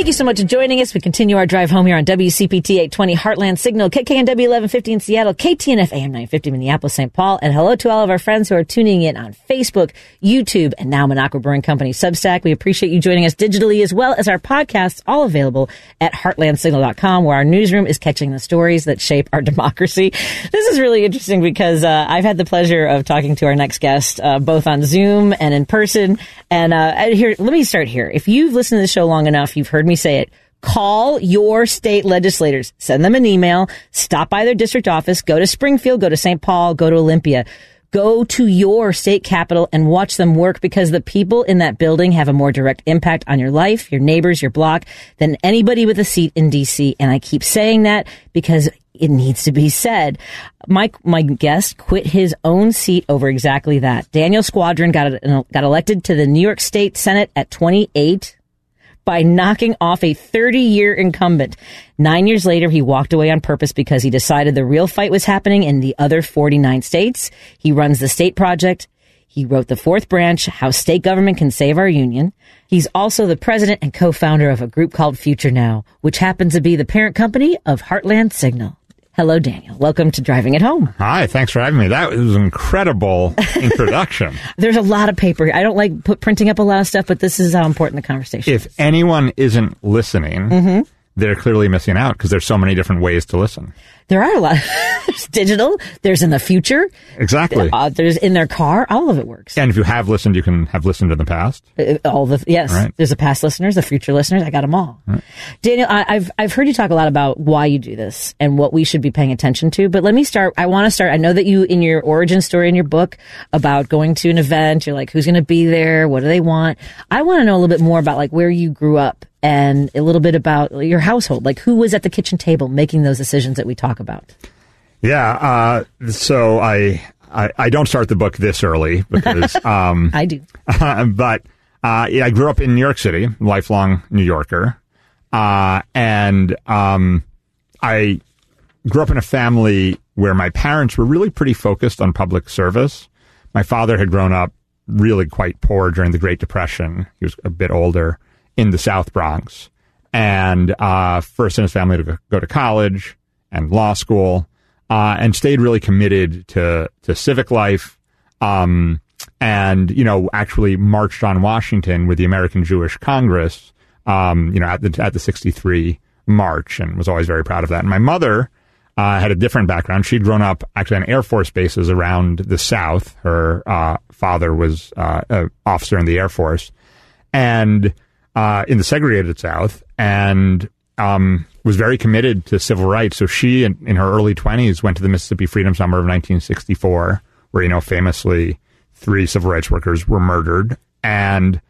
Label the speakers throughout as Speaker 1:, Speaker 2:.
Speaker 1: you so much for joining us. We continue our drive home here on WCPT 820 Heartland Signal, KKNW 1150 in Seattle, KTNF AM 950 Minneapolis, St. Paul. And hello to all of our friends who are tuning in on Facebook, YouTube, and now Minocqua Brewing Company Substack. We appreciate you joining us digitally as well as our podcasts, all available at heartlandsignal.com, where our newsroom is catching the stories that shape our democracy. This is really interesting because I've had the pleasure of talking to our next guest, both on Zoom and in person. And here, let me start here. If you've listened to the show long enough, you've heard me say it. Call your state legislators. Send them an email. Stop by their district office. Go to Springfield. Go to St. Paul. Go to Olympia. Go to your state capital and watch them work, because the people in that building have a more direct impact on your life, your neighbors, your block, than anybody with a seat in D.C. And I keep saying that because it needs to be said. My guest quit his own seat over exactly that. Daniel Squadron got elected to the New York State Senate at 28 by knocking off a 30-year incumbent. 9 years later, he walked away on purpose because he decided the real fight was happening in the other 49 states. He runs the State Project. He wrote The Fourth Branch, How State Government Can Save Our Union. He's also the president and co-founder of a group called Future Now, which happens to be the parent company of Heartland Signal. Hello, Daniel. Welcome to Driving It Home.
Speaker 2: Hi, thanks for having me. That was an incredible introduction.
Speaker 1: There's a lot of paper. I don't like printing up a lot of stuff, but this is how important the conversation is.
Speaker 2: If anyone isn't listening, they're clearly missing out, because there's so many different ways to listen.
Speaker 1: There are a lot. There's digital. There's in the future.
Speaker 2: Exactly.
Speaker 1: There's in their car. All of it works.
Speaker 2: And if you have listened, you can have listened in the past.
Speaker 1: Yes.
Speaker 2: Right.
Speaker 1: There's the past listeners, the future listeners. I got them all. Right. Daniel, I've heard you talk a lot about why you do this and what we should be paying attention to. But let me start. I want to start. I know that you, in your origin story in your book about going to an event, you're like, who's going to be there? What do they want? I want to know a little bit more about like where you grew up and a little bit about your household. Like, who was at the kitchen table making those decisions that we talk about?
Speaker 2: Yeah. So I don't start the book this early because
Speaker 1: I do.
Speaker 2: But I grew up in New York City, lifelong New Yorker, and I grew up in a family where my parents were really pretty focused on public service. My father had grown up really quite poor during the Great Depression. He was a bit older, in the South Bronx, and first in his family to go to college and law school, and stayed really committed to civic life, and, actually marched on Washington with the American Jewish Congress, at the 63 march, and was always very proud of that. And my mother had a different background. She'd grown up actually on Air Force bases around the South. Her father was an officer in the Air Force, and in the segregated South, and was very committed to civil rights. So she, in her early 20s, went to the Mississippi Freedom Summer of 1964, where, famously 3 civil rights workers were murdered, and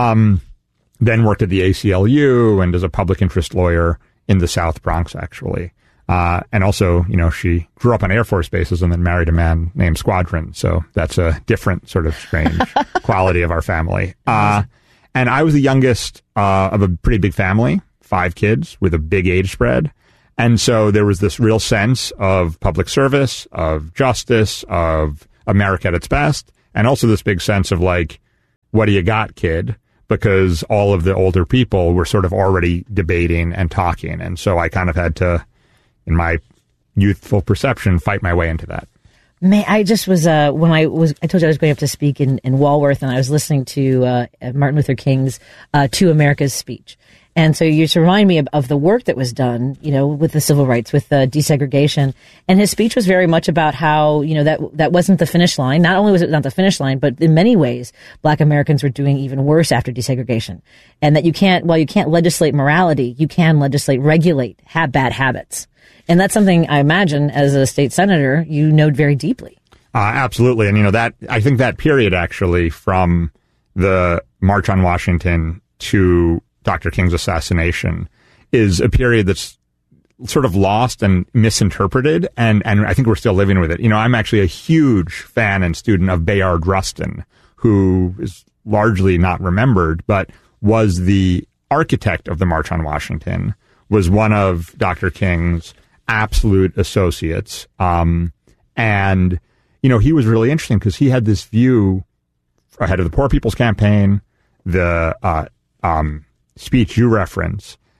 Speaker 2: then worked at the ACLU and as a public interest lawyer in the South Bronx, actually. And also, she grew up on Air Force bases and then married a man named Squadron. So that's a different sort of strange quality of our family. And I was the youngest of a pretty big family, 5 kids with a big age spread. And so there was this real sense of public service, of justice, of America at its best, and also this big sense of like, what do you got, kid? Because all of the older people were sort of already debating and talking. And so I kind of had to, in my youthful perception, fight my way into that.
Speaker 1: Man, I just was, I told you I was going up to speak in Walworth, and I was listening to Martin Luther King's To America's speech. And so you just remind me of the work that was done, with the civil rights, with desegregation. And his speech was very much about how, that wasn't the finish line. Not only was it not the finish line, but in many ways, Black Americans were doing even worse after desegregation. And that you can't legislate morality, you can regulate bad habits. And that's something I imagine as a state senator, you know very deeply.
Speaker 2: Absolutely. And, I think that period actually from the March on Washington to Dr. King's assassination is a period that's sort of lost and misinterpreted. And I think we're still living with it. I'm actually a huge fan and student of Bayard Rustin, who is largely not remembered, but was the architect of the March on Washington, was one of Dr. King's absolute associates. And, he was really interesting because he had this view ahead of the Poor People's Campaign, the speech you reference,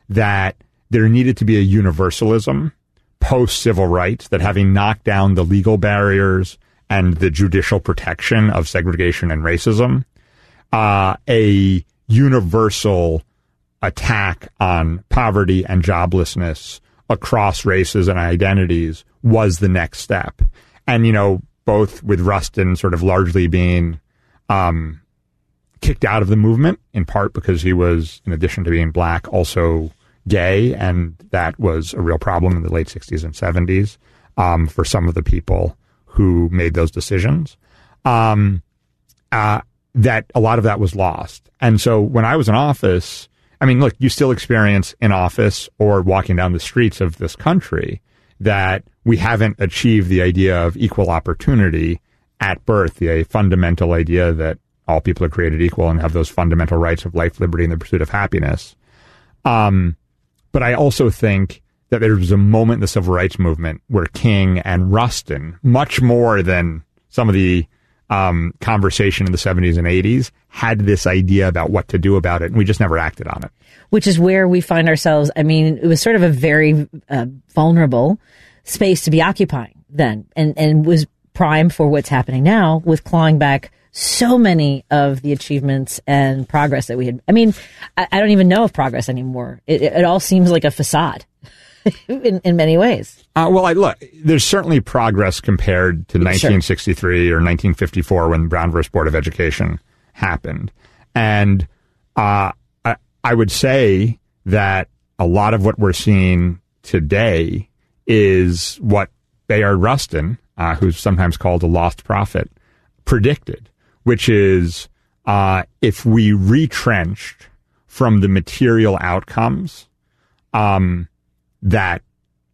Speaker 2: that there needed to be a universalism post-civil rights, that having knocked down the legal barriers and the judicial protection of segregation and racism, a universal attack on poverty and joblessness across races and identities was the next step. And, you know, both with Rustin sort of largely being kicked out of the movement, in part because he was, in addition to being black, also gay, and that was a real problem in the late 60s and 70s for some of the people who made those decisions, that a lot of that was lost. And so when I was in office, I mean, look, you still experience in office or walking down the streets of this country that we haven't achieved the idea of equal opportunity at birth, the fundamental idea that all people are created equal and have those fundamental rights of life, liberty, and the pursuit of happiness. But I also think that there was a moment in the civil rights movement where King and Rustin, much more than some of the conversation in the 70s and 80s, had this idea about what to do about it, and we just never acted on it.
Speaker 1: Which is where we find ourselves. I mean, it was sort of a very vulnerable space to be occupying then, and was prime for what's happening now with clawing back so many of the achievements and progress that we had. I mean, I don't even know of progress anymore. It all seems like a facade in many ways.
Speaker 2: Look, there's certainly progress compared to 1963 or 1954 when Brown versus Board of Education happened. And I would say that a lot of what we're seeing today is what Bayard Rustin, who's sometimes called a lost prophet, predicted, which is if we retrenched from the material outcomes that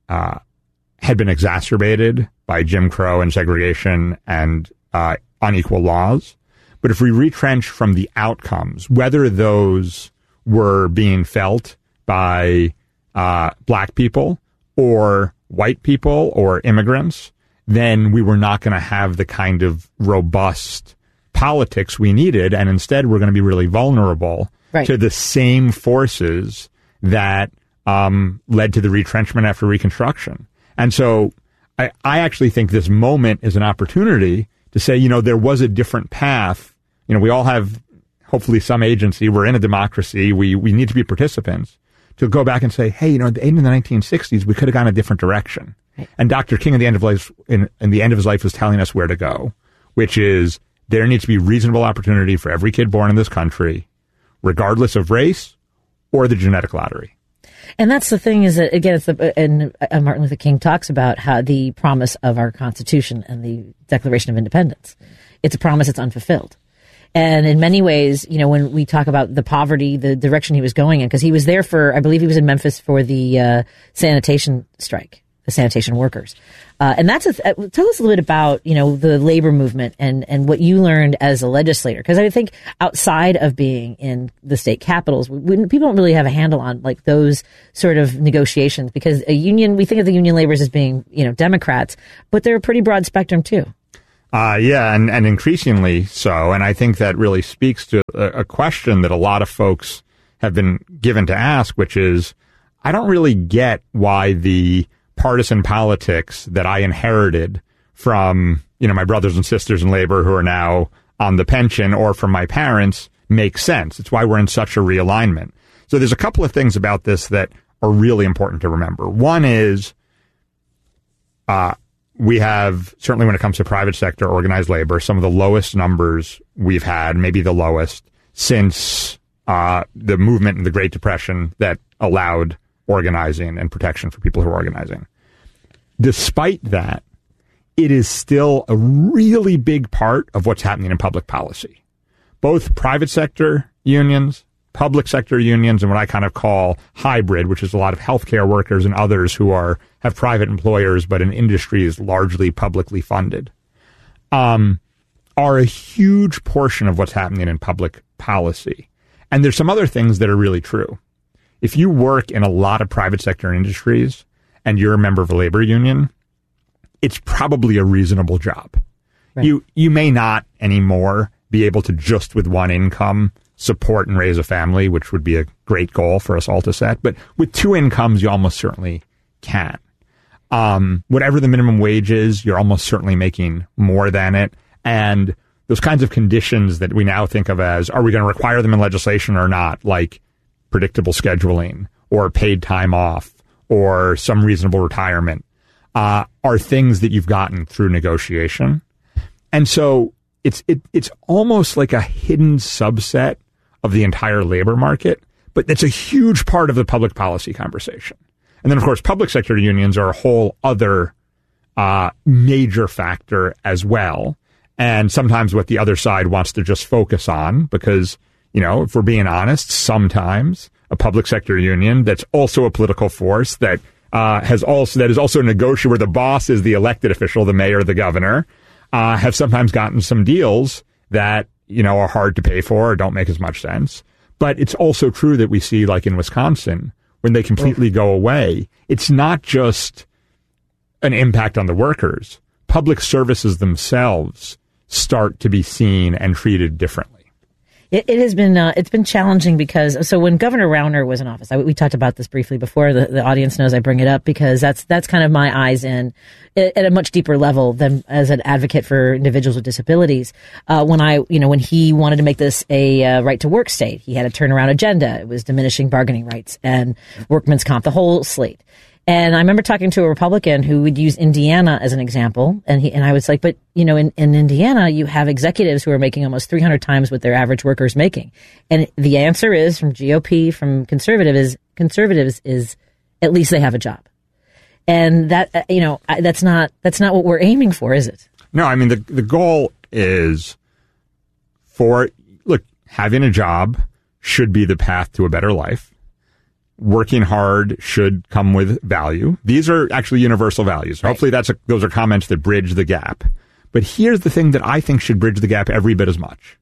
Speaker 2: had been exacerbated by Jim Crow and segregation and unequal laws, but if we retrenched from the outcomes, whether those were being felt by black people or white people or immigrants, then we were not going to have the kind of robust politics we needed, and instead we're going to be really vulnerable to the same forces that led to the retrenchment after Reconstruction. And so I actually think this moment is an opportunity to say, you know, there was a different path. You know, we all have hopefully some agency. We're in a democracy. We need to be participants to go back and say, hey, you know, in the 1960s, we could have gone a different direction. Right. And Dr. King at the end of life, in the end of his life, was telling us where to go, which is there needs to be reasonable opportunity for every kid born in this country, regardless of race or the genetic lottery.
Speaker 1: And that's the thing is that, again, and Martin Luther King talks about how the promise of our Constitution and the Declaration of Independence, it's a promise that's unfulfilled. And in many ways, you know, when we talk about the poverty, the direction he was going in, because he was there for, I believe he was in Memphis for the sanitation strike, the sanitation workers. And that's tell us a little bit about, you know, the labor movement and what you learned as a legislator. Because I think outside of being in the state capitals, people don't really have a handle on like those sort of negotiations, because a union, we think of the union laborers as being, you know, Democrats, but they're a pretty broad spectrum too.
Speaker 2: Yeah, and increasingly so. And I think that really speaks to a question that a lot of folks have been given to ask, which is, I don't really get why the partisan politics that I inherited from, you know, my brothers and sisters in labor who are now on the pension, or from my parents, makes sense. It's why we're in such a realignment. So there's a couple of things about this that are really important to remember. One is, we have, certainly when it comes to private sector organized labor, some of the lowest numbers we've had, maybe the lowest, since the movement in the Great Depression that allowed organizing and protection for people who are organizing. Despite that, it is still a really big part of what's happening in public policy. Both private sector unions, public sector unions, and what I kind of call hybrid, which is a lot of healthcare workers and others who have private employers, but an industry is largely publicly funded, are a huge portion of what's happening in public policy. And there's some other things that are really true. If you work in a lot of private sector industries and you're a member of a labor union, it's probably a reasonable job. Right. You may not anymore be able to, just with one income, support and raise a family, which would be a great goal for us all to set. But with 2 incomes, you almost certainly can. Whatever the minimum wage is, you're almost certainly making more than it. And those kinds of conditions that we now think of as, are we going to require them in legislation or not, like predictable scheduling or paid time off or some reasonable retirement, are things that you've gotten through negotiation. And so it's almost like a hidden subset of the entire labor market, but it's a huge part of the public policy conversation. And then, of course, public sector unions are a whole other major factor as well. And sometimes what the other side wants to just focus on, because, you know, if we're being honest, sometimes a public sector union that's also a political force that is also a negotiator where the boss is the elected official, the mayor, the governor, have sometimes gotten some deals that, you know, are hard to pay for or don't make as much sense. But it's also true that we see, like in Wisconsin, when they completely go away, it's not just an impact on the workers. Public services themselves start to be seen and treated differently.
Speaker 1: It has been it's been challenging because so when Governor Rauner was in office, we talked about this briefly before. The audience knows I bring it up because that's kind of my eyes in at a much deeper level than as an advocate for individuals with disabilities. When he wanted to make this a right to work state, he had a turnaround agenda. It was diminishing bargaining rights and workman's comp, the whole slate. And I remember talking to a Republican who would use Indiana as an example. And I was like, but, you know, in Indiana, you have executives who are making almost 300 times what their average worker is making. And the answer is from GOP, from conservatives is at least they have a job. And that, that's not what we're aiming for, is it?
Speaker 2: No, I mean, the goal is having a job should be the path to a better life. Working hard should come with value. These are actually universal values. Right. Hopefully those are comments that bridge the gap. But here's the thing that I think should bridge the gap every bit as much.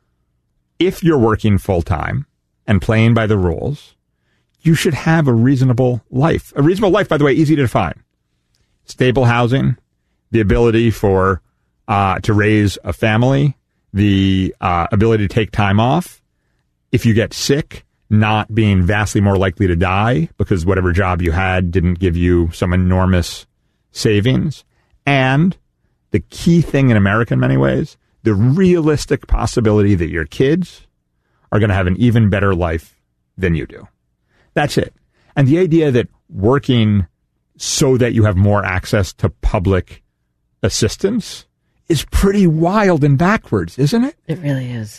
Speaker 2: If you're working full time and playing by the rules, you should have a reasonable life. A reasonable life, by the way, easy to define. Stable housing, the ability to raise a family, the ability to take time off. If you get sick, not being vastly more likely to die because whatever job you had didn't give you some enormous savings. And the key thing in America in many ways, the realistic possibility that your kids are going to have an even better life than you do. That's it. And the idea that working so that you have more access to public assistance is pretty wild and backwards, isn't it?
Speaker 1: It really is.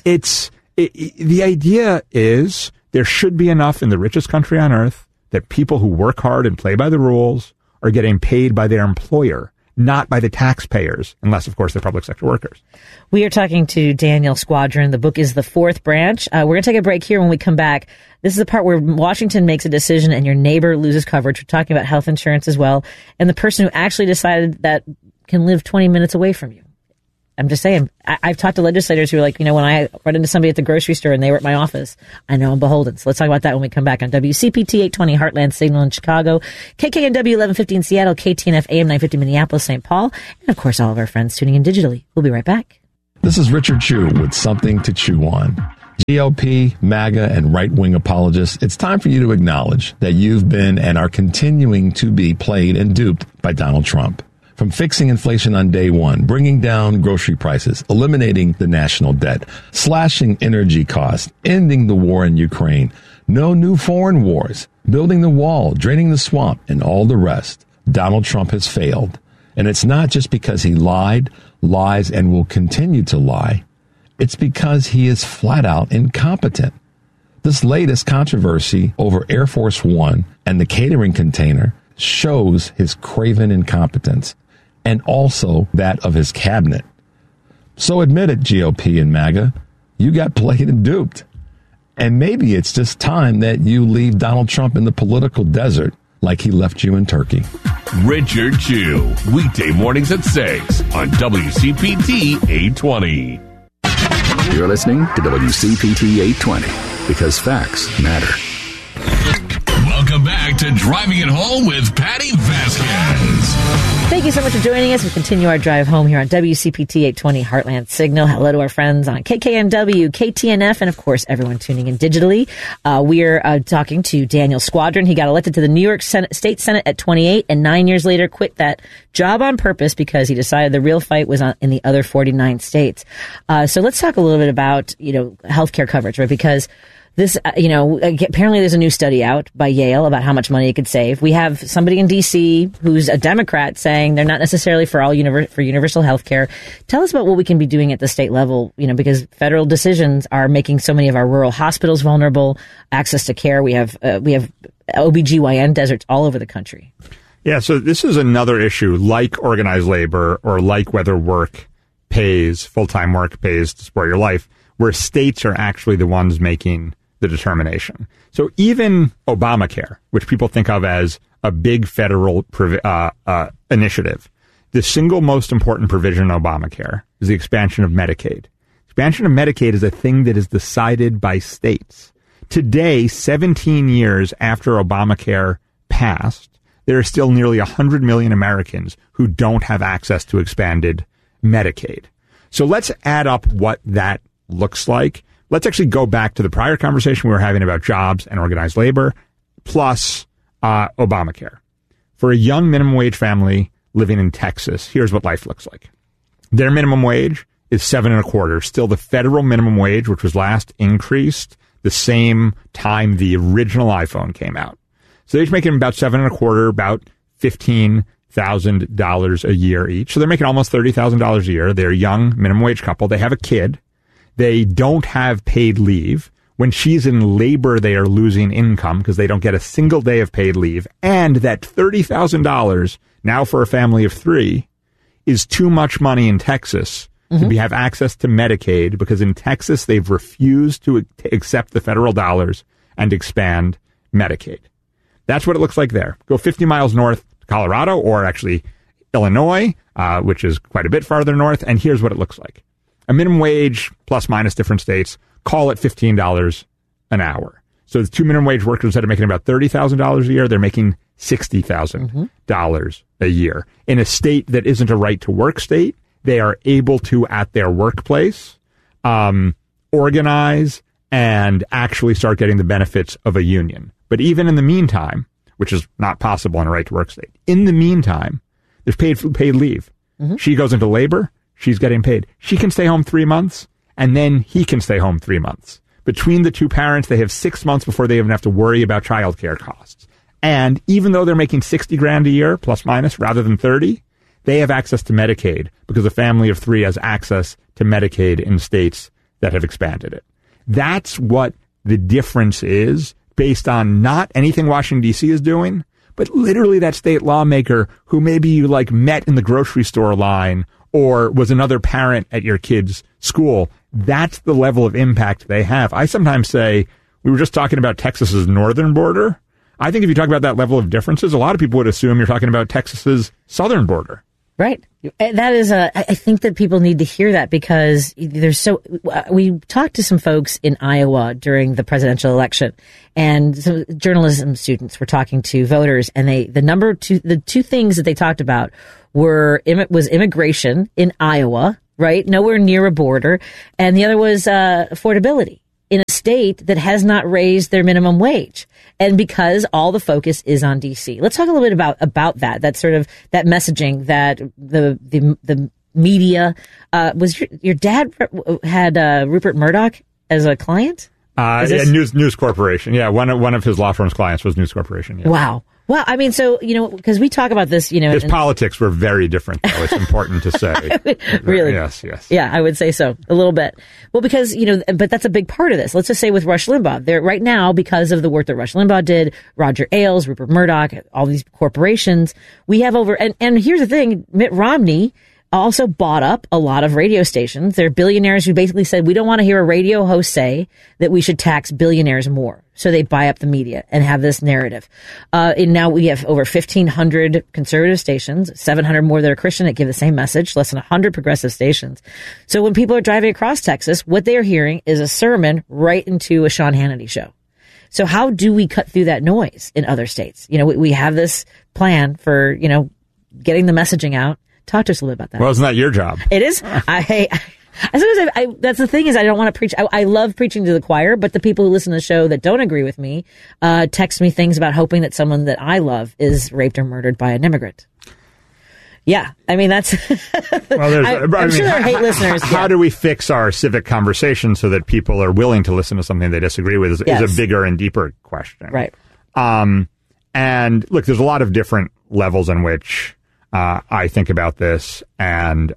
Speaker 2: The idea is there should be enough in the richest country on earth that people who work hard and play by the rules are getting paid by their employer, not by the taxpayers, unless, of course, they're public sector workers.
Speaker 1: We are talking to Daniel Squadron. The book is The Fourth Branch. We're going to take a break here. When we come back, this is the part where Washington makes a decision and your neighbor loses coverage. We're talking about health insurance as well. And the person who actually decided that can live 20 minutes away from you. I'm just saying, I've talked to legislators who are like, you know, when I run into somebody at the grocery store and they were at my office, I know I'm beholden. So let's talk about that when we come back on WCPT 820 Heartland Signal in Chicago, KKNW 1150 in Seattle, KTNF AM 950 Minneapolis, St. Paul, and of course all of our friends tuning in digitally. We'll be right back.
Speaker 3: This is Richard Chu with Something to Chew On. GOP, MAGA, and right-wing apologists, it's time for you to acknowledge that you've been and are continuing to be played and duped by Donald Trump. From fixing inflation on day one, bringing down grocery prices, eliminating the national debt, slashing energy costs, ending the war in Ukraine, no new foreign wars, building the wall, draining the swamp, and all the rest, Donald Trump has failed. And it's not just because he lied, lies, and will continue to lie. It's because he is flat out incompetent. This latest controversy over Air Force One and the catering container shows his craven incompetence, and also that of his cabinet. So admit it, GOP and MAGA, you got played and duped. And maybe it's just time that you leave Donald Trump in the political desert like he left you in Turkey.
Speaker 4: Richard Chu, weekday mornings at 6 on WCPT 820.
Speaker 5: You're listening to WCPT 820 because facts matter.
Speaker 4: Welcome back to to Driving It Home with Patty Vasquez.
Speaker 1: Thank you so much for joining us. We continue our drive home here on WCPT 820 Heartland Signal. Hello to our friends on KKNW, KTNF, and of course, everyone tuning in digitally. We're talking to Daniel Squadron. He got elected to the New York State Senate at 28 and 9 years later quit that job on purpose because he decided the real fight was in the other 49 states. So let's talk a little bit about, healthcare coverage, right? Because this, apparently there's a new study out by Yale about how much money it could save. We have somebody in D.C. who's a Democrat saying they're not necessarily for universal health care. Tell us about what we can be doing at the state level, because federal decisions are making so many of our rural hospitals vulnerable, access to care. We have OBGYN deserts all over the country.
Speaker 2: Yeah, so this is another issue like organized labor or like whether full-time work pays to support your life, where states are actually the ones making the determination. So even Obamacare, which people think of as a big federal initiative, the single most important provision in Obamacare is the expansion of Medicaid. Expansion of Medicaid is a thing that is decided by states. Today, 17 years after Obamacare passed, there are still nearly 100 million Americans who don't have access to expanded Medicaid. So let's add up what that looks like. Let's actually go back to the prior conversation we were having about jobs and organized labor, plus Obamacare. For a young minimum wage family living in Texas, here's what life looks like. Their minimum wage is $7.25, still the federal minimum wage, which was last increased the same time the original iPhone came out. So they're making about $7.25, about $15,000 a year each. So they're making almost $30,000 a year. They're a young minimum wage couple. They have a kid. They don't have paid leave. When she's in labor, they are losing income because they don't get a single day of paid leave. And that $30,000 now for a family of three is too much money in Texas to have access to Medicaid, because in Texas, they've refused to accept the federal dollars and expand Medicaid. That's what it looks like there. Go 50 miles north to Colorado, or actually Illinois, which is quite a bit farther north. And here's what it looks like. A minimum wage, plus minus different states, call it $15 an hour. So the two minimum wage workers that are making about $30,000 a year, they're making $60,000 a year. In a state that isn't a right to work state, they are able to, at their workplace, organize and actually start getting the benefits of a union. But even in the meantime, which is not possible in a right to work state, in the meantime, there's paid leave. She goes into labor. She's getting paid. She can stay home 3 months, and then he can stay home 3 months. Between the two parents, they have 6 months before they even have to worry about childcare costs. And even though they're making $60,000 a year, plus minus, rather than 30, they have access to Medicaid because a family of three has access to Medicaid in states that have expanded it. That's what the difference is, based on not anything Washington, D.C. is doing, but literally that state lawmaker who maybe you met in the grocery store line or was another parent at your kid's school. That's the level of impact they have. I sometimes say, we were just talking about Texas's northern border. I think if you talk about that level of differences, a lot of people would assume you're talking about Texas's southern border.
Speaker 1: Right. That is I think that people need to hear that, because we talked to some folks in Iowa during the presidential election, and some journalism students were talking to voters, and the two things that they talked about was immigration in Iowa, right? Nowhere near a border. And the other was affordability in a state that has not raised their minimum wage. And because all the focus is on DC. Let's talk a little bit about that sort of that messaging that the media was. Your dad had Rupert Murdoch as a client?
Speaker 2: News Corporation. Yeah, one of his law firm's clients was News Corporation. Yeah.
Speaker 1: Wow. Well, I mean, so, because we talk about this,
Speaker 2: his politics were very different, though. It's important to say.
Speaker 1: Really?
Speaker 2: Yes.
Speaker 1: Yeah, I would say so. A little bit. Well, because, but that's a big part of this. Let's just say with Rush Limbaugh, there right now, because of the work that Rush Limbaugh did, Roger Ailes, Rupert Murdoch, all these corporations, we have and here's the thing, Mitt Romney also bought up a lot of radio stations. They're billionaires who basically said, we don't want to hear a radio host say that we should tax billionaires more. So they buy up the media and have this narrative. And now we have over 1,500 conservative stations, 700 more that are Christian that give the same message, less than 100 progressive stations. So when people are driving across Texas, what they're hearing is a sermon right into a Sean Hannity show. So how do we cut through that noise in other states? You know, we have this plan for, you know, getting the messaging out. Talk to us a little bit about that.
Speaker 2: Well, isn't that your job?
Speaker 1: It is. That's the thing is I don't want to preach. I love preaching to the choir, but the people who listen to the show that don't agree with me text me things about hoping that someone that I love is raped or murdered by an immigrant. Yeah, I mean that's.
Speaker 2: Well,
Speaker 1: I'm sure there are hate listeners.
Speaker 2: How do we fix our civic conversation so that people are willing to listen to something they disagree with? Is a bigger and deeper question,
Speaker 1: right?
Speaker 2: And look, there's a lot of different levels in which I think about this, and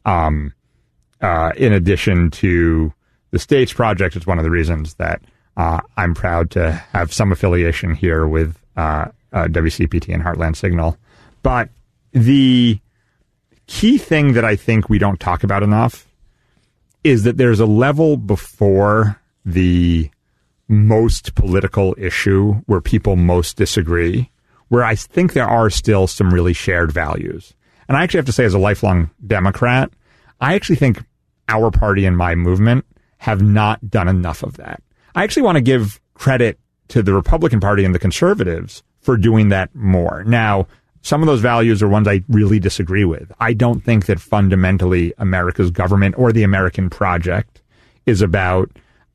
Speaker 2: in addition to the States Project, it's one of the reasons that I'm proud to have some affiliation here with WCPT and Heartland Signal. But the key thing that I think we don't talk about enough is that there's a level before the most political issue where people most disagree, where I think there are still some really shared values. And I actually have to say, as a lifelong Democrat, I actually think our party and my movement have not done enough of that. I actually want to give credit to the Republican Party and the conservatives for doing that more. Now, some of those values are ones I really disagree with. I don't think that fundamentally America's government or the American project is about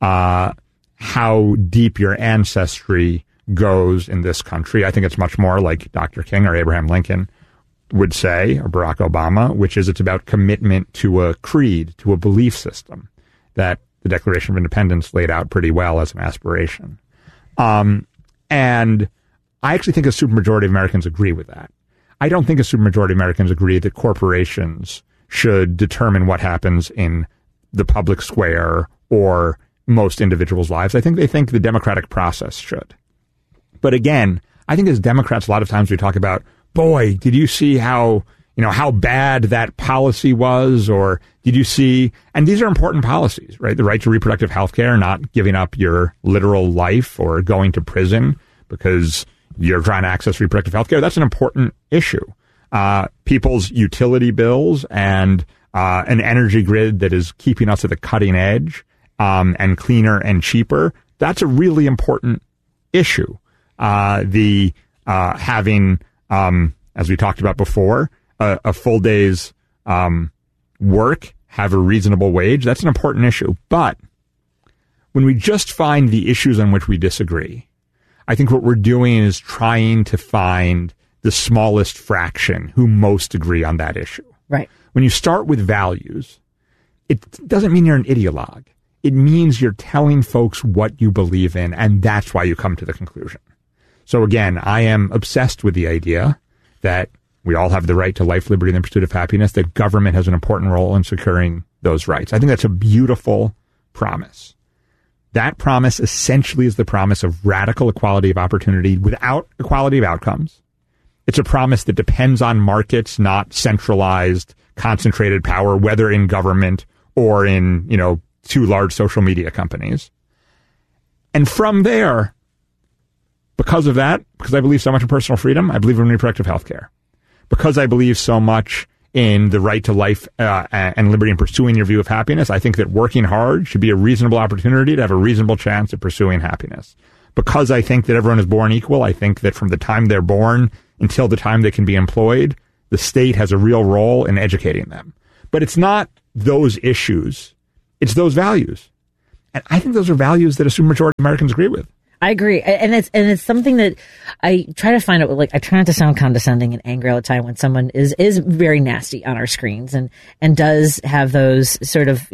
Speaker 2: how deep your ancestry goes in this country. I think it's much more like Dr. King or Abraham Lincoln would say, or Barack Obama, which is it's about commitment to a creed, to a belief system that the Declaration of Independence laid out pretty well as an aspiration. And I actually think a supermajority of Americans agree with that. I don't think a supermajority of Americans agree that corporations should determine what happens in the public square or most individuals' lives. I think they think the democratic process should. But again, I think as Democrats, a lot of times we talk about, boy, did you see how bad that policy was? Or did you see, and these are important policies, right? The right to reproductive health care, not giving up your literal life or going to prison because you're trying to access reproductive health care. That's an important issue. People's utility bills and an energy grid that is keeping us at the cutting edge and cleaner and cheaper. That's a really important issue. Having, as we talked about before, a full day's work, have a reasonable wage. That's an important issue. But when we just find the issues on which we disagree, I think what we're doing is trying to find the smallest fraction who most agree on that issue.
Speaker 1: Right.
Speaker 2: When you start with values, it doesn't mean you're an ideologue. It means you're telling folks what you believe in, and that's why you come to the conclusion. So again, I am obsessed with the idea that we all have the right to life, liberty, and the pursuit of happiness, that government has an important role in securing those rights. I think that's a beautiful promise. That promise essentially is the promise of radical equality of opportunity without equality of outcomes. It's a promise that depends on markets, not centralized, concentrated power, whether in government or in, two large social media companies. And from there, because of that, because I believe so much in personal freedom, I believe in reproductive health care. Because I believe so much in the right to life and liberty and pursuing your view of happiness, I think that working hard should be a reasonable opportunity to have a reasonable chance at pursuing happiness. Because I think that everyone is born equal, I think that from the time they're born until the time they can be employed, the state has a real role in educating them. But it's not those issues, it's those values. And I think those are values that a supermajority of Americans agree with.
Speaker 1: I agree. And it's something that I try to find out, I try not to sound condescending and angry all the time when someone is very nasty on our screens and does have those sort of,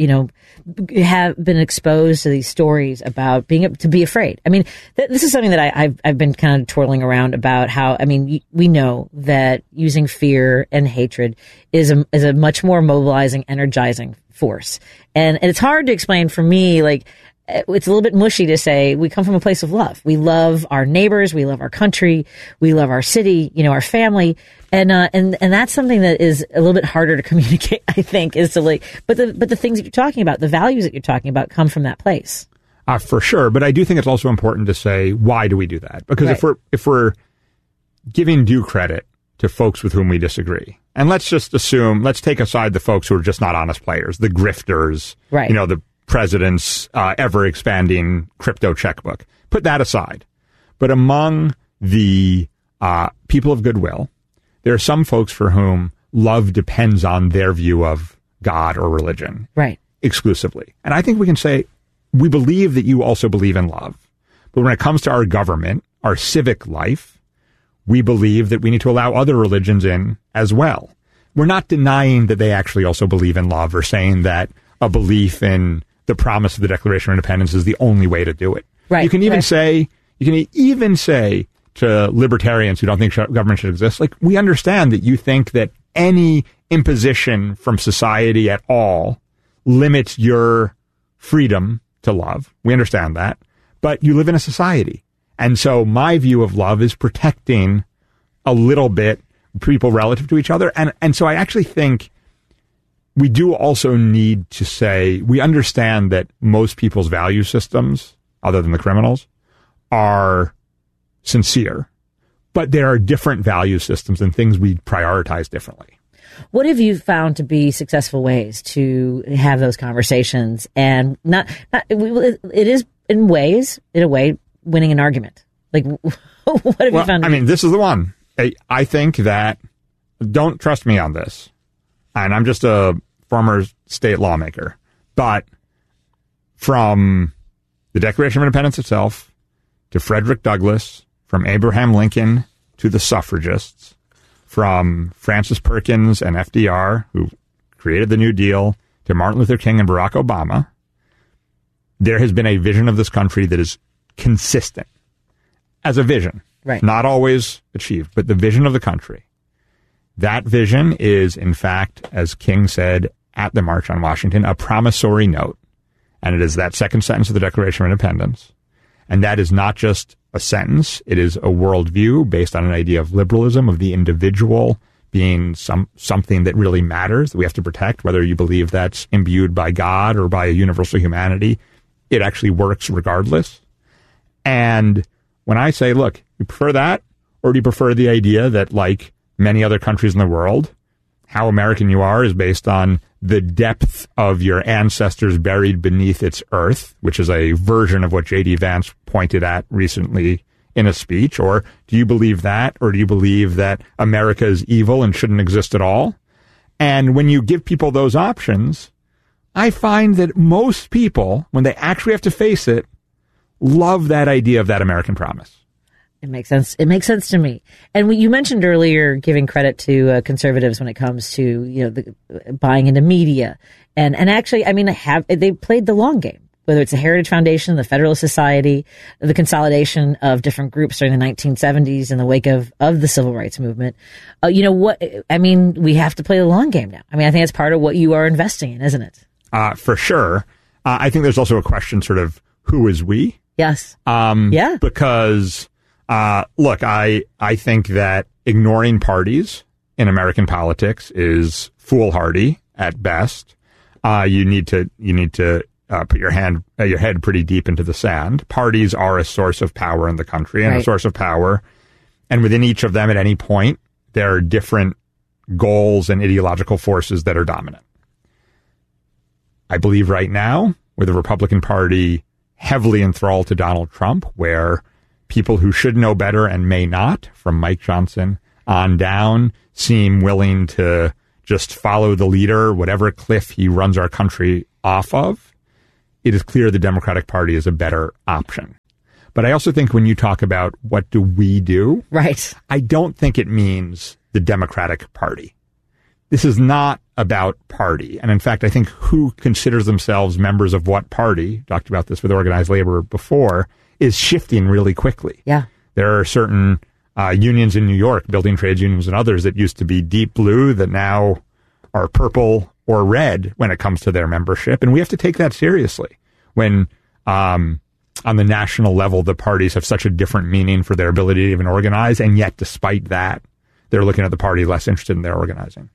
Speaker 1: have been exposed to these stories about being to be afraid. I mean, this is something that I've been kind of twirling around about how, we know that using fear and hatred is a much more mobilizing, energizing force. And it's hard to explain for me, it's a little bit mushy to say we come from a place of love. We love our neighbors. We love our country. We love our city, our family. And that's something that is a little bit harder to communicate, I think, is to but the things that you're talking about, the values that you're talking about come from that place.
Speaker 2: For sure. But I do think it's also important to say, why do we do that? Because right. if we're giving due credit to folks with whom we disagree, and let's take aside the folks who are just not honest players, the grifters, right. The president's ever-expanding crypto checkbook. Put that aside. But among the people of goodwill, there are some folks for whom love depends on their view of God or religion.
Speaker 1: Right.
Speaker 2: Exclusively. And I think we can say, we believe that you also believe in love. But when it comes to our government, our civic life, we believe that we need to allow other religions in as well. We're not denying that they actually also believe in love or saying that a belief in the promise of the Declaration of Independence is the only way to do it.
Speaker 1: Right.
Speaker 2: You can even say to libertarians who don't think government should exist, like, we understand that you think that any imposition from society at all limits your freedom to love. We understand that. But you live in a society. And so my view of love is protecting a little bit people relative to each other. And so I actually think we do also need to say, we understand that most people's value systems, other than the criminals, are sincere. But there are different value systems and things we prioritize differently.
Speaker 1: What have you found to be successful ways to have those conversations and it is in a way, winning an argument? Like, what have you found?
Speaker 2: I mean, this is the one. I think that, don't trust me on this, and I'm just a former state lawmaker, but from the Declaration of Independence itself to Frederick Douglass, from Abraham Lincoln to the suffragists, from Francis Perkins and FDR, who created the New Deal, to Martin Luther King and Barack Obama, there has been a vision of this country that is consistent as a vision.
Speaker 1: Right.
Speaker 2: Not always achieved, but the vision of the country. That vision is, in fact, as King said at the March on Washington, a promissory note. And it is that second sentence of the Declaration of Independence. And that is not just a sentence. It is a worldview based on an idea of liberalism, of the individual being something that really matters, that we have to protect, whether you believe that's imbued by God or by a universal humanity. It actually works regardless. And when I say, look, you prefer that, or do you prefer the idea that, like many other countries in the world, how American you are is based on the depth of your ancestors buried beneath its earth, which is a version of what J.D. Vance pointed at recently in a speech? Or do you believe that? Or do you believe that America is evil and shouldn't exist at all? And when you give people those options, I find that most people, when they actually have to face it, love that idea of that American promise.
Speaker 1: It makes sense. It makes sense to me. And you mentioned earlier giving credit to conservatives when it comes to, the buying into media. And actually, I mean, they played the long game, whether it's the Heritage Foundation, the Federalist Society, the consolidation of different groups during the 1970s in the wake of the civil rights movement. We have to play the long game now. I mean, I think that's part of what you are investing in, isn't it?
Speaker 2: For sure. I think there's also a question sort of, who is we?
Speaker 1: Yes.
Speaker 2: Yeah. Because, look, I think that ignoring parties in American politics is foolhardy at best. You need to put your head pretty deep into the sand. Parties are a source of power in the country and
Speaker 1: right.
Speaker 2: a source of power. And within each of them at any point, there are different goals and ideological forces that are dominant. I believe right now, with the Republican Party heavily enthralled to Donald Trump, where people who should know better and may not, from Mike Johnson on down, seem willing to just follow the leader, whatever cliff he runs our country off of, it is clear the Democratic Party is a better option. But I also think when you talk about what do we do,
Speaker 1: right,
Speaker 2: I don't think it means the Democratic Party. This is not about party. And in fact, I think who considers themselves members of what party, talked about this with organized labor before, is shifting really quickly.
Speaker 1: Yeah.
Speaker 2: There are certain unions in New York, building trades unions and others, that used to be deep blue that now are purple or red when it comes to their membership. And we have to take that seriously when on the national level, the parties have such a different meaning for their ability to even organize. And yet, despite that, they're looking at the party less interested in their organizing.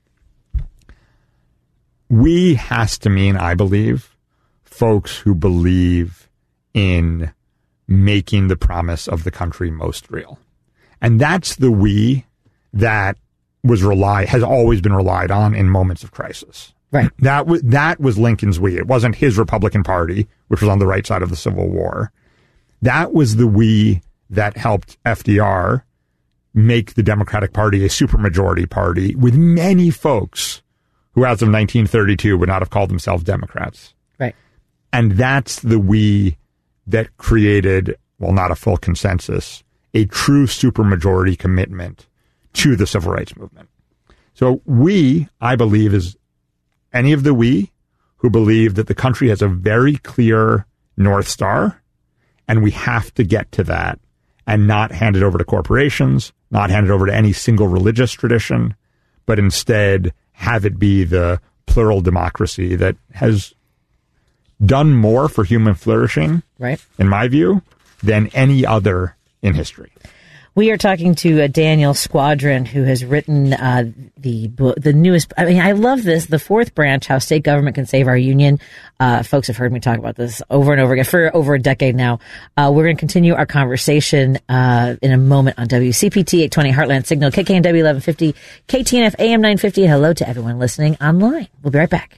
Speaker 2: We has to mean, I believe, folks who believe in making the promise of the country most real. And that's the we that has always been relied on in moments of crisis.
Speaker 1: Right.
Speaker 2: That was Lincoln's we. It wasn't his Republican Party, which was on the right side of the Civil War. That was the we that helped FDR make the Democratic Party a supermajority party with many folks who, as of 1932, would not have called themselves Democrats.
Speaker 1: Right.
Speaker 2: And that's the we that created, well, not a full consensus, a true supermajority commitment to the civil rights movement. So we, I believe, is any of the we who believe that the country has a very clear North Star, and we have to get to that and not hand it over to corporations, not hand it over to any single religious tradition, but instead have it be the plural democracy that has done more for human flourishing,
Speaker 1: right,
Speaker 2: in my view, than any other in history.
Speaker 1: We are talking to Daniel Squadron, who has written the newest. I mean, I love this. The Fourth Branch: How State Government Can Save Our Union. Folks have heard me talk about this over and over again for over a decade now. We're going to continue our conversation in a moment on WCPT 820 Heartland Signal, KKNW 1150, KTNF AM 950. And hello to everyone listening online. We'll be right back.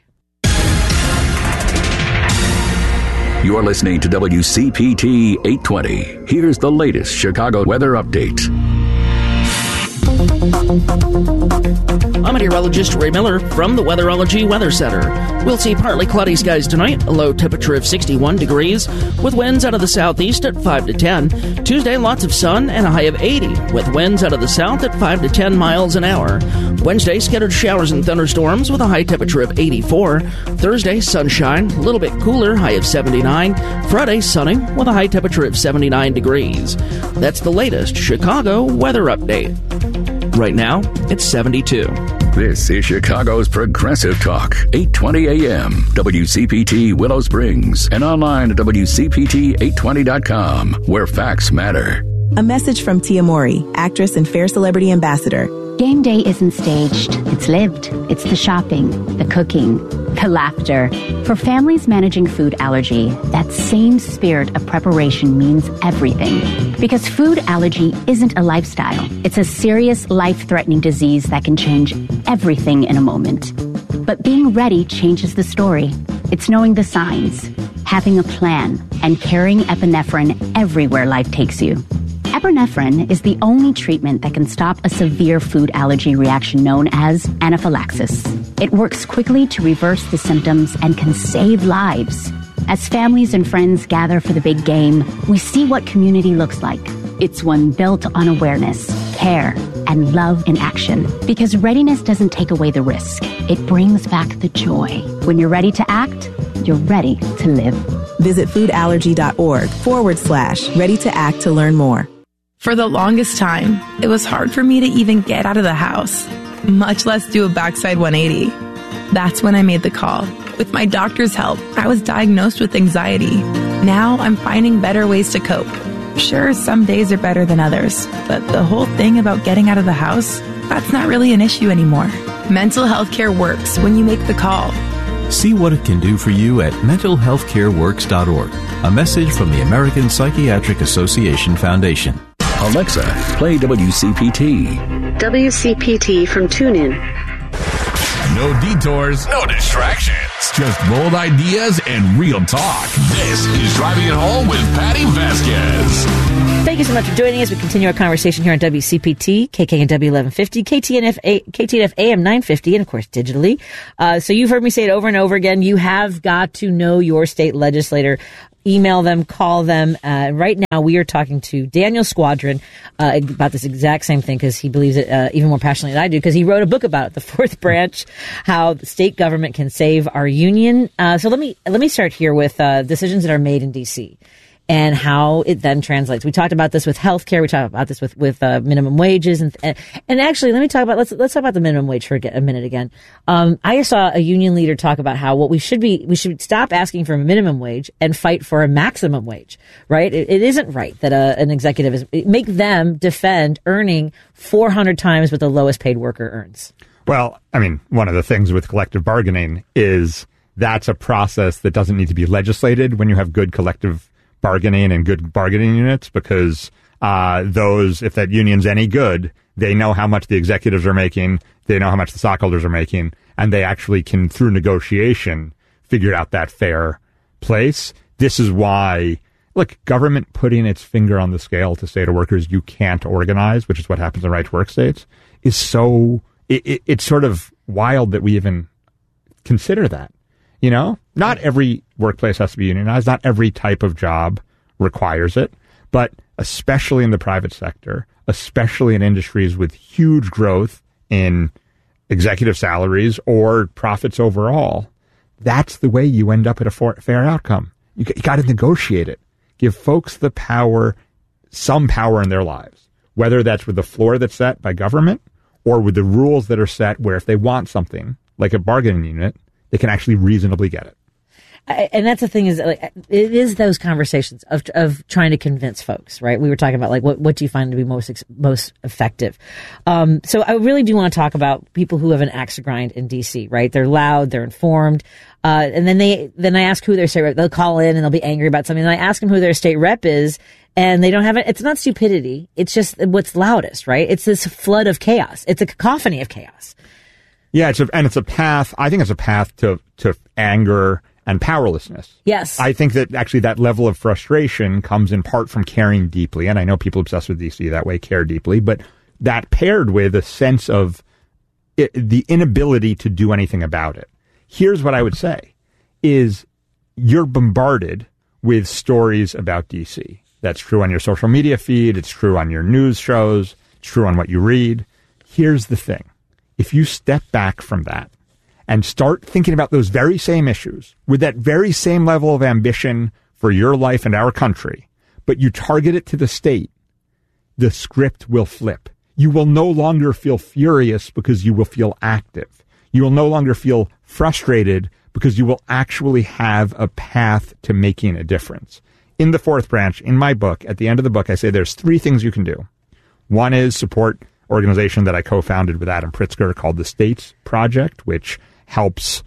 Speaker 5: You're listening to WCPT 820. Here's the latest Chicago weather update.
Speaker 6: I'm meteorologist Ray Miller from the Weatherology Weather Center. We'll see partly cloudy skies tonight, a low temperature of 61 degrees, with winds out of the southeast at 5 to 10. Tuesday, lots of sun and a high of 80, with winds out of the south at 5 to 10 miles an hour. Wednesday, scattered showers and thunderstorms with a high temperature of 84. Thursday, sunshine, a little bit cooler, high of 79. Friday, sunny with a high temperature of 79 degrees. That's the latest Chicago weather update. Right now, it's 72.
Speaker 5: This is Chicago's Progressive Talk, 820 AM, WCPT Willow Springs, and online at WCPT820.com, where facts matter.
Speaker 7: A message from Tia Mori, actress and Fair Celebrity Ambassador.
Speaker 8: Game day isn't staged, it's lived. It's the shopping, the cooking, the laughter. For families managing food allergy, that same spirit of preparation means everything. Because food allergy isn't a lifestyle. It's a serious, life-threatening disease that can change everything in a moment. But being ready changes the story. It's knowing the signs, having a plan, and carrying epinephrine everywhere life takes you. Epinephrine is the only treatment that can stop a severe food allergy reaction known as anaphylaxis. It works quickly to reverse the symptoms and can save lives. As families and friends gather for the big game, we see what community looks like. It's one built on awareness, care, and love in action. Because readiness doesn't take away the risk. It brings back the joy. When you're ready to act, you're ready to live.
Speaker 7: Visit foodallergy.org/ready to act to learn more.
Speaker 9: For the longest time, it was hard for me to even get out of the house, much less do a backside 180. That's when I made the call. With my doctor's help, I was diagnosed with anxiety. Now I'm finding better ways to cope. Sure, some days are better than others, but the whole thing about getting out of the house, that's not really an issue anymore. Mental health care works when you make the call.
Speaker 10: See what it can do for you at mentalhealthcareworks.org. A message from the American Psychiatric Association Foundation.
Speaker 5: Alexa, play WCPT.
Speaker 11: WCPT from TuneIn.
Speaker 4: No detours, no distractions. Just bold ideas and real talk. This is Driving It Home with Patty Vasquez.
Speaker 1: Thank you so much for joining us. We continue our conversation here on WCPT, KKNW 1150, KTNF AM 950, and of course digitally. So you've heard me say it over and over again. You have got to know your state legislator. Email them, call them. Right now, we are talking to Daniel Squadron about this exact same thing because he believes it even more passionately than I do because he wrote a book about it, The Fourth Branch, How the State Government Can Save Our Union. So let me start here with decisions that are made in D.C. and how it then translates. We talked about this with healthcare. We talked about this with minimum wages, and actually, let me talk about let's talk about the minimum wage for a minute again. I saw a union leader talk about how what we should stop asking for a minimum wage and fight for a maximum wage. Right? It isn't right that an executive make them defend earning 400 times what the lowest paid worker earns.
Speaker 2: Well, I mean, one of the things with collective bargaining is that's a process that doesn't need to be legislated when you have good collective bargaining and good bargaining units, because if that union's any good, they know how much the executives are making, they know how much the stockholders are making, and they actually can, through negotiation, figure out that fair place. This is why look, government putting its finger on the scale to say to workers, you can't organize, which is what happens in right to work states, is so, it's sort of wild that we even consider that. You know, not every workplace has to be unionized. Not every type of job requires it. But especially in the private sector, especially in industries with huge growth in executive salaries or profits overall, that's the way you end up at a fair outcome. You got to negotiate it. Give folks the power, some power in their lives, whether that's with the floor that's set by government or with the rules that are set where if they want something, like a bargaining unit, they can actually reasonably get it.
Speaker 1: And that's the thing is, like, it is those conversations of trying to convince folks, right? We were talking about, like, what do you find to be most effective? So I really do want to talk about people who have an axe to grind in DC, right? They're loud, they're informed. And then I ask who their state rep, they'll call in and they'll be angry about something. And I ask them who their state rep is, and they don't have it. It's not stupidity. It's just what's loudest, right? It's this flood of chaos. It's a cacophony of chaos.
Speaker 2: Yeah, it's a path. I think it's a path to anger and powerlessness.
Speaker 1: Yes.
Speaker 2: I think that actually that level of frustration comes in part from caring deeply. And I know people obsessed with DC that way care deeply, but that paired with a sense of the inability to do anything about it. Here's what I would say is you're bombarded with stories about DC. That's true on your social media feed. It's true on your news shows. It's true on what you read. Here's the thing. If you step back from that and start thinking about those very same issues with that very same level of ambition for your life and our country, but you target it to the state, the script will flip. You will no longer feel furious because you will feel active. You will no longer feel frustrated because you will actually have a path to making a difference. In the fourth branch, in my book, at the end of the book, I say there's 3 things you can do. One is support organization that I co-founded with Adam Pritzker called the States Project, which helps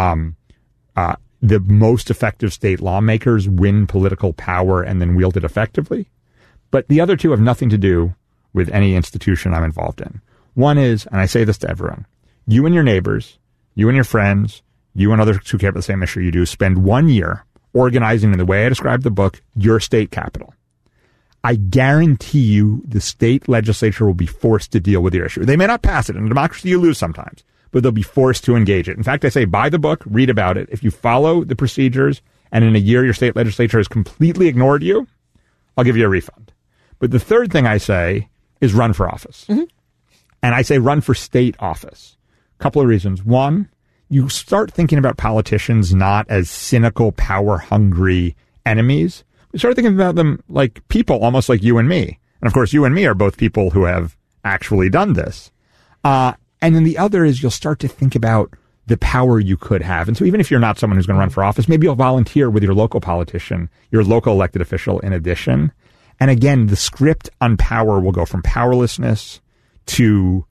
Speaker 2: the most effective state lawmakers win political power and then wield it effectively. But the other 2 have nothing to do with any institution I'm involved in. One is, and I say this to everyone, you and your neighbors, you and your friends, you and others who care about the same issue you do, spend 1 year organizing in the way I described the book, your state capital. I guarantee you the state legislature will be forced to deal with your issue. They may not pass it. In a democracy, you lose sometimes, but they'll be forced to engage it. In fact, I say buy the book, read about it. If you follow the procedures and in a year your state legislature has completely ignored you, I'll give you a refund. But the third thing I say is run for office. Mm-hmm. And I say run for state office. A couple of reasons. One, you start thinking about politicians not as cynical, power-hungry enemies. We start thinking about them like people, almost like you and me. And of course, you and me are both people who have actually done this. And then the other is you'll start to think about the power you could have. And so even if you're not someone who's going to run for office, maybe you'll volunteer with your local politician, your local elected official in addition. And again, the script on power will go from powerlessness to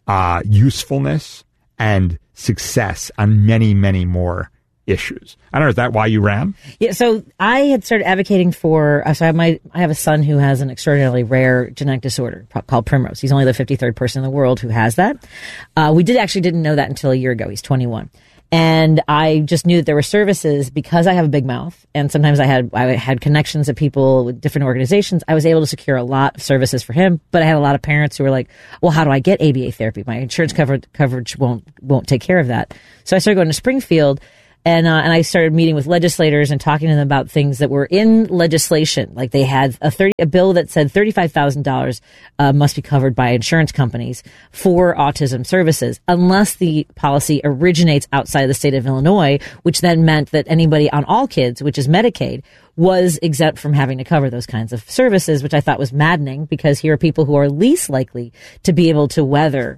Speaker 2: usefulness and success on many, many more issues. I don't know, is that why you ran? Yeah, so I had started advocating for, so I have a son who has an extraordinarily rare genetic disorder called Primrose. He's only the 53rd person in the world who has that. We didn't know that until a year ago. He's 21. And I just knew that there were services because I have a big mouth. And sometimes I had connections of people with different organizations. I was able to secure a lot of services for him. But I had a lot of parents who were like, well, how do I get ABA therapy? My insurance coverage won't take care of that. So I started going to Springfield. And I started meeting with legislators and talking to them about things that were in legislation. Like they had a bill that said $35,000 must be covered by insurance companies for autism services, unless the policy originates outside the state of Illinois, which then meant that anybody on All Kids, which is Medicaid, was exempt from having to cover those kinds of services, which I thought was maddening because here are people who are least likely to be able to weather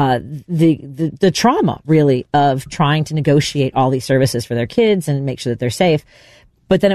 Speaker 2: the trauma really of trying to negotiate all these services for their kids and make sure that they're safe. But then